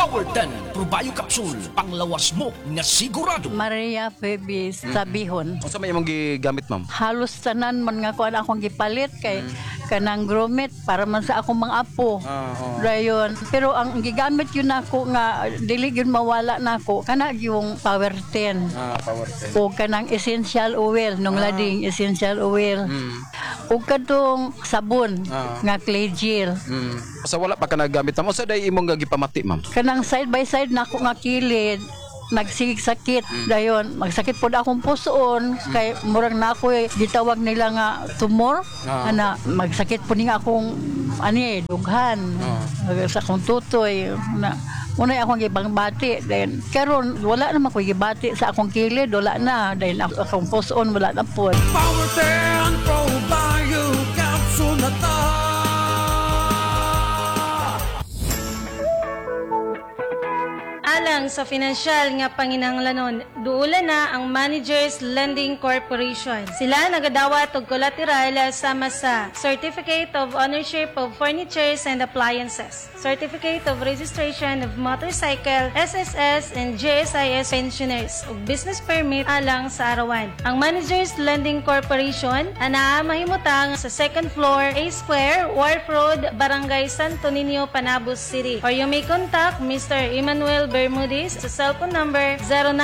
Power 10 Probayo Capsule, panglawas mo nga sigurado. Maria Phoebe Sabihon. Unsa may imong gigamit, ma'am? Halos tanan man nga kuan akong gipalit kay kanang gromit para man sa akong mga apo. Dayon. Pero ang gigamit yun ako nga dili yun mawala nako kana yung Power 10. Power 10. O kanang essential oil nung lading essential oil. O kadtong sabon nga clay gel. Sa wala pa ka nagamit, ma'am. Unsa day imong gipamati, ma'am? Kanang side by side nako nga kilid nagsigig-sakit dayon magsakit pod akong pusoon kay murag na ako gitawag nila nga tumor ana magsakit po ning akong dughan sa akong tutoy na unay akong gibangbati then karon wala na ko gibati sa akong kilid wala na dahil akong pusoon wala na pod. Power 10 Probayo Capsule na ta. Alang sa financial nga panginahanglanon, duula na ang Managers Lending Corporation. Sila nagadawat og collateral sama sa Certificate of Ownership of Furnitures and Appliances, Certificate of Registration of Motorcycle, SSS and JSIS Pensioners ug Business Permit alang sa arawan. Ang Managers Lending Corporation anaa mahimutang sa second floor, A Square, Wharf Road, Barangay Santo Niño, Panabos City. Or you may contact Mr. Emmanuel Bermudez sa cellphone number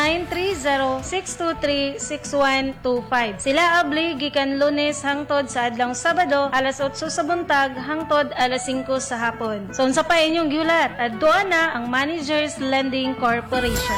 0930-623-6125. Sila abli gikan Lunes hangtod sa adlong Sabado alas 8 sa buntag hangtod alas 5 sa hapon. So unsa pa inyong giulat? Adto na ang Managers Lending Corporation.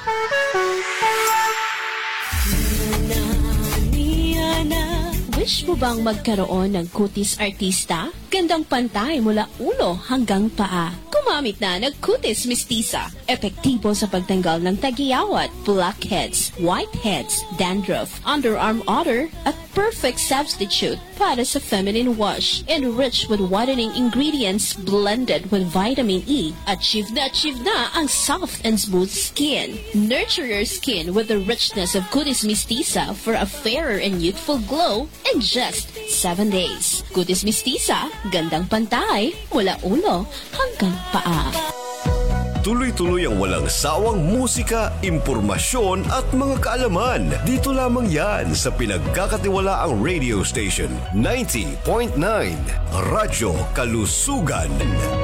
Wish mo bang magkaroon ng kutis artista? Gandang pantay mula ulo hanggang paa. Gumamit na ng kutis mistisa. Epektibo sa pagtanggal ng tagiyawat, blackheads, whiteheads, dandruff, underarm odor, at perfect substitute para sa feminine wash. Enriched with whitening ingredients blended with vitamin E. Achieve na ang soft and smooth skin. Nurture your skin with the richness of kutis mistisa for a fairer and youthful glow in just 7 days. Kutis mistisa, gandang pantay, mula ulo hanggang paa. Tuloy-tuloy ang walang sawang musika, impormasyon at mga kaalaman. Dito lamang yan sa pinagkakatiwalaang radio station 90.9 Radyo Kalusugan.